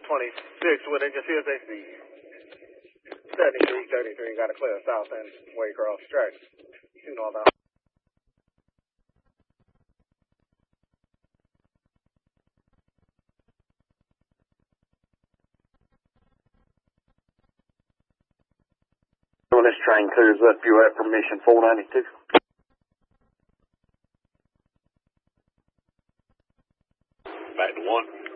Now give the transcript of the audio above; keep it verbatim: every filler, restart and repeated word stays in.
twenty-six with it, just here's exit seventy-three thirty-three, got to clear south and way across the track. Shooting all down. When this train clears up, you have permission four ninety-two. Back to one.